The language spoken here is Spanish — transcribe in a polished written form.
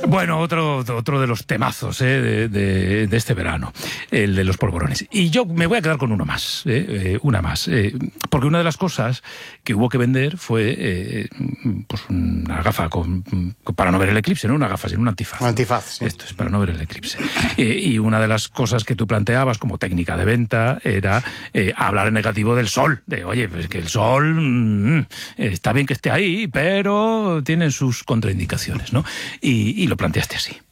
Bueno, otro de los temazos de este verano, el de los polvorones. Y yo me voy a quedar con una más. Porque una de las cosas que hubo que vender fue pues una gafa para no ver el eclipse, no una gafa, sino un antifaz. Un antifaz, sí. Esto es para no ver el eclipse. Y una de las cosas que tú planteabas como técnica de venta era hablar en negativo del sol. De, oye, pues que el sol está bien que esté ahí, pero tiene sus contraindicaciones, ¿no? Y lo planteaste así.